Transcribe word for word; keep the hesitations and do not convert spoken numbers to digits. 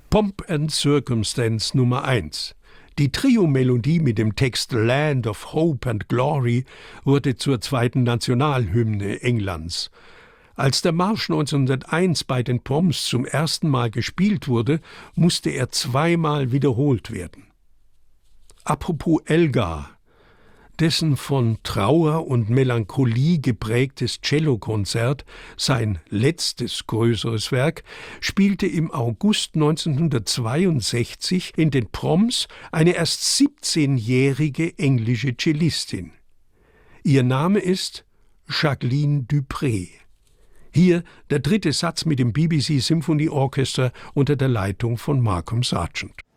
Pomp and Circumstance Nummer eins. Die Trio-Melodie mit dem Text Land of Hope and Glory wurde zur zweiten Nationalhymne Englands. Als der Marsch neunzehnhunderteins bei den Proms zum ersten Mal gespielt wurde, musste er zweimal wiederholt werden. Apropos Elgar. Dessen von Trauer und Melancholie geprägtes Cellokonzert, sein letztes größeres Werk, spielte im August neunzehnhundertzweiundsechzig in den Proms eine erst siebzehnjährige englische Cellistin. Ihr Name ist Jacqueline du Pré. Hier der dritte Satz mit dem B B C Symphony Orchestra unter der Leitung von Malcolm Sargent.